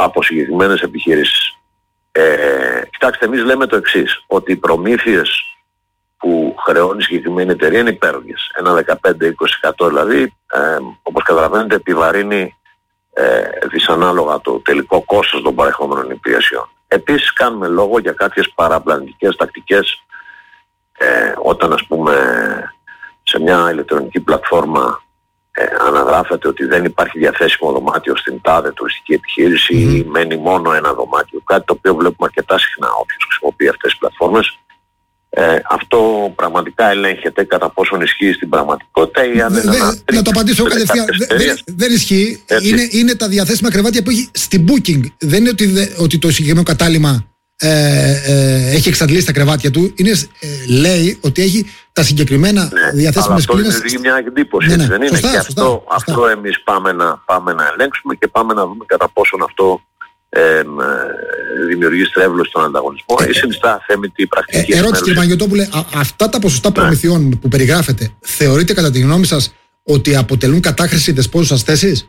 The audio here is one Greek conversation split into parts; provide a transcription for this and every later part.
από συγκεκριμένες επιχειρήσεις. Κοιτάξτε, εμείς λέμε το εξής, ότι οι προμήθειες που χρεώνει η συγκεκριμένη εταιρεία είναι υπέρογγες. Ένα 15-20% δηλαδή, όπως καταλαβαίνετε, επιβαρύνει δυσανάλογα το τελικό κόστος των παρεχόμενων υπηρεσιών. Επίσης κάνουμε λόγο για κάποιες παραπλανητικές τακτικές, όταν ας πούμε σε μια ηλεκτρονική πλατφόρμα αναγράφεται ότι δεν υπάρχει διαθέσιμο δωμάτιο στην τάδε τουριστική επιχείρηση ή μένει μόνο ένα δωμάτιο, κάτι το οποίο βλέπουμε αρκετά συχνά όποιος χρησιμοποιεί αυτές τις πλατφόρμες. Αυτό πραγματικά ελέγχεται κατά πόσον ισχύει στην πραγματικότητα ή αν να το απαντήσω κατευθείαν. Δεν ισχύει. Είναι τα διαθέσιμα κρεβάτια που έχει στην booking. Δεν είναι ότι το συγκεκριμένο κατάλημα έχει εξαντλήσει τα κρεβάτια του. Λέει ότι έχει τα συγκεκριμένα διαθέσιμες κλίνες. Αυτό είναι μια εντύπωση, δεν είναι? Σωστά, και σωστά. αυτό εμείς πάμε να ελέγξουμε και πάμε να δούμε κατά πόσον αυτό δημιουργεί στρέβλωση στον ανταγωνισμό ή συνιστά αθέμητη πρακτική. Ερώτηση, κύριε Παναγιωτόπουλε, αυτά τα ποσοστά προμηθειών που περιγράφετε, θεωρείτε κατά τη γνώμη σας ότι αποτελούν κατάχρηση δεσπόζουσας θέσης?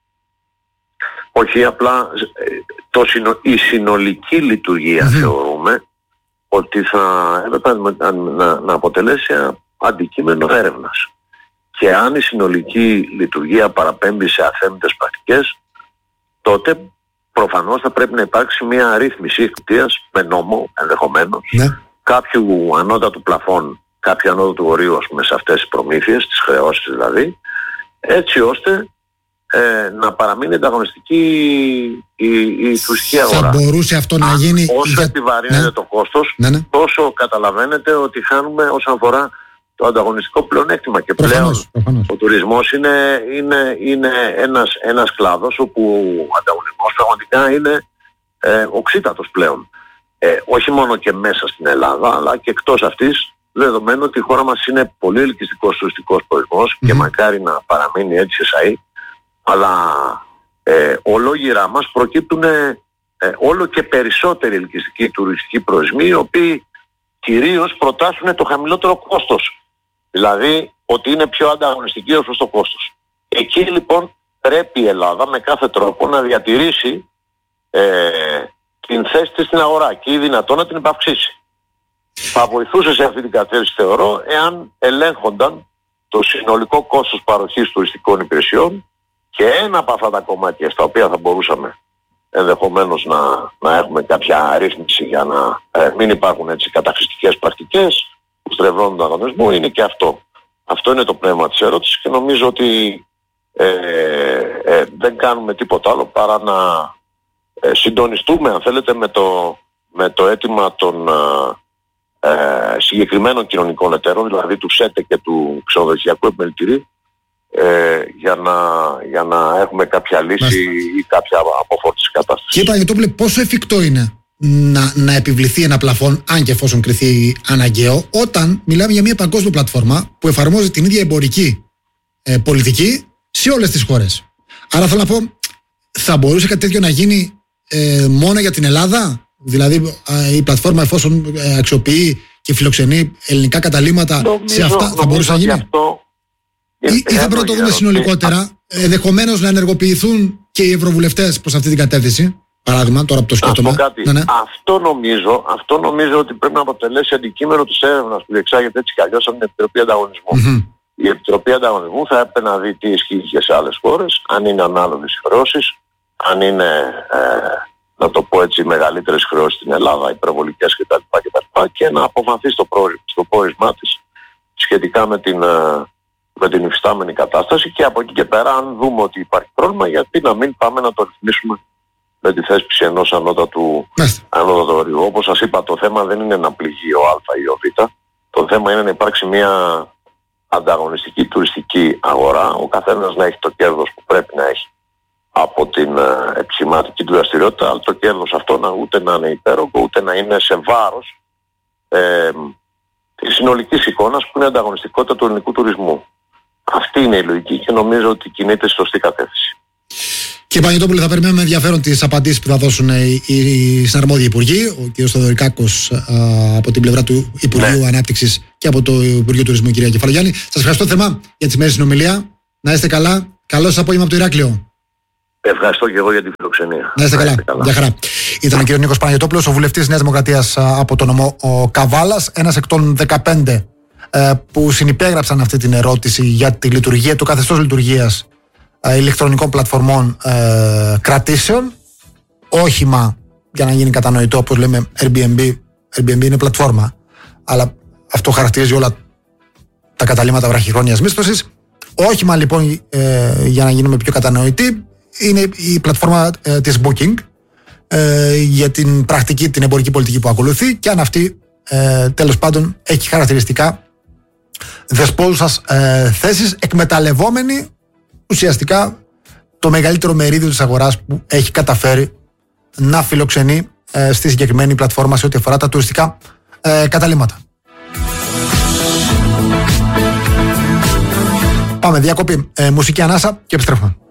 Όχι, απλά η συνολική λειτουργία θεωρούμε ότι θα έπρεπε να αποτελέσει αντικείμενο έρευνας. Και αν η συνολική λειτουργία παραπέμπει σε αθέμητες πρακτικές, τότε προφανώς θα πρέπει να υπάρξει μια αρρύθμιση εκτίας με νόμο ενδεχομένως, κάποιου ανώτατου πλαφών, κάποιου ανώτατου ορίου ας πούμε, σε αυτές τις προμήθειες, τις χρεώσεις δηλαδή, έτσι ώστε να παραμείνει ανταγωνιστική η τουριστική αγορά. Θα μπορούσε αυτό να γίνει? Όσο επιβαρύνεται το κόστος, τόσο καταλαβαίνετε ότι χάνουμε όσον αφορά το ανταγωνιστικό πλεονέκτημα. Και προφανώς. Ο τουρισμός είναι ένας κλάδος όπου ο ανταγωνισμός πραγματικά είναι οξύτατος πλέον. Όχι μόνο και μέσα στην Ελλάδα, αλλά και εκτός αυτής, δεδομένου ότι η χώρα μας είναι πολύ ελκυστικός τουριστικός προορισμός και μακάρι να παραμείνει έτσι εσαΐ, αλλά ολόγυρά μας προκύπτουν όλο και περισσότεροι ελκυστικοί τουριστικοί προορισμοί, οι οποίοι κυρίως προτάσουν το χαμηλότερο κόστος. Δηλαδή ότι είναι πιο ανταγωνιστική ως προς το κόστος. Εκεί λοιπόν πρέπει η Ελλάδα με κάθε τρόπο να διατηρήσει την θέση της στην αγορά και ή δυνατόν να την επαυξήσει. Θα βοηθούσε σε αυτή την κατεύθυνση, θεωρώ, εάν ελέγχονταν το συνολικό κόστος παροχής τουριστικών υπηρεσιών και ένα από αυτά τα κομμάτια στα οποία θα μπορούσαμε ενδεχομένως να έχουμε κάποια αρρύθμιση για να μην υπάρχουν έτσι καταχρηστικές πρακτικές που στρεβλώνουν τον ανταγωνισμό, είναι και αυτό. Αυτό είναι το πνεύμα της ερώτησης και νομίζω ότι δεν κάνουμε τίποτα άλλο παρά να συντονιστούμε, αν θέλετε, με το αίτημα των συγκεκριμένων κοινωνικών εταίρων, δηλαδή του ΣΕΤΕ και του ξενοδοχειακού επιμελητηρίου, για να έχουμε κάποια λύση ή κάποια αποφόρτιση κατάστασης. Κύριε Παναγιωτόπουλε, πόσο εφικτό είναι να επιβληθεί ένα πλαφόν, αν και εφόσον κριθεί αναγκαίο, όταν μιλάμε για μια παγκόσμια πλατφόρμα που εφαρμόζει την ίδια εμπορική πολιτική σε όλες τις χώρες? Άρα θέλω να πω, θα μπορούσε κάτι τέτοιο να γίνει μόνο για την Ελλάδα? Δηλαδή η πλατφόρμα, εφόσον αξιοποιεί και φιλοξενεί ελληνικά καταλύματα, σε αυτά θα μπορούσε να γίνει? Ή θα πρέπει να το δούμε συνολικότερα, ενδεχομένως να ενεργοποιηθούν και οι ευρωβουλευτές προς αυτή την κατεύθυνση? Παράδειγμα, τώρα που το σκέφτομαι. Αυτό νομίζω ότι πρέπει να αποτελέσει αντικείμενο της έρευνας που διεξάγεται έτσι κι αλλιώς από την Επιτροπή Ανταγωνισμού. Η Επιτροπή Ανταγωνισμού θα έπρεπε να δει τι ισχύει και σε άλλες χώρες, αν είναι ανάλογες οι χρεώσεις, αν είναι, να το πω έτσι, μεγαλύτερες χρεώσεις στην Ελλάδα, υπερβολικές κτλ. Και να αποφανθεί στο πόρισμά της σχετικά με την υφιστάμενη κατάσταση και από εκεί και πέρα, αν δούμε ότι υπάρχει πρόβλημα, γιατί να μην πάμε να το ρυθμίσουμε με τη θέσπιση ενός ανώτατου ορίου. Όπως σας είπα, το θέμα δεν είναι να πληγεί ο Α ή ο Β. Το θέμα είναι να υπάρξει μια ανταγωνιστική τουριστική αγορά, ο καθένας να έχει το κέρδος που πρέπει να έχει από την επιχειρηματική του δραστηριότητα, αλλά το κέρδος αυτό ούτε να είναι υπέρογκο, ούτε να είναι σε βάρος της συνολικής εικόνας που είναι η ανταγωνιστικότητα του ελληνικού τουρισμού. Αυτή είναι η λογική και νομίζω ότι κινείται στη σωστή κατεύθυνση. Κύριε Παναγιωτόπουλε, θα περιμένουμε ενδιαφέρον τις απαντήσεις που θα δώσουν οι συναρμόδιοι υπουργοί, ο κ. Θοδωρικάκος από την πλευρά του Υπουργείου Ανάπτυξης και από το Υπουργείο Τουρισμού, κ. Κεφαλογιάννη. Σας ευχαριστώ θερμά για τη σημερινή συνομιλία. Να είστε καλά. Καλό σας απόγευμα από το Ηράκλειο. Ευχαριστώ και εγώ για τη φιλοξενία. Να είστε καλά. Για χαρά. Ήταν ο κ. Νίκος Παναγιωτόπουλος, ο βουλευτής Νέας Δημοκρατίας από το νομό Καβάλας, ένας εκ των 15 που συνυπέγραψαν αυτή την ερώτηση για τη λειτουργία, το καθεστώς λειτουργίας ηλεκτρονικών πλατφορμών κρατήσεων. Όχημα, για να γίνει κατανοητό, όπως λέμε Airbnb είναι πλατφόρμα, αλλά αυτό χαρακτηρίζει όλα τα καταλήμματα βραχυχρόνιας μίσθωσης. Όχημα λοιπόν, για να γίνουμε πιο κατανοητοί, είναι η πλατφόρμα της Booking για την πρακτική, την εμπορική πολιτική που ακολουθεί, και αν αυτή τέλος πάντων έχει χαρακτηριστικά δεσπόζουσας θέσεις, εκμεταλλευόμενη ουσιαστικά το μεγαλύτερο μερίδιο της αγοράς που έχει καταφέρει να φιλοξενεί στη συγκεκριμένη πλατφόρμα σε ό,τι αφορά τα τουριστικά καταλήμματα. Πάμε διακοπή, μουσική ανάσα και επιστρέφουμε.